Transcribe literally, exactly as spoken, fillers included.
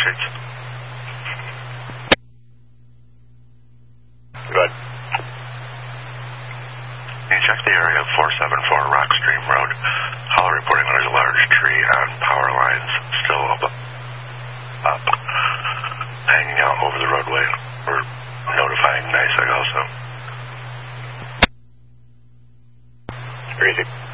Streets. Good. Can you check the area of four seven four Rock Stream Road? Holler reporting there's a large tree on power lines still up, up hanging out over the roadway. We're notifying NYSEG also. Crazy.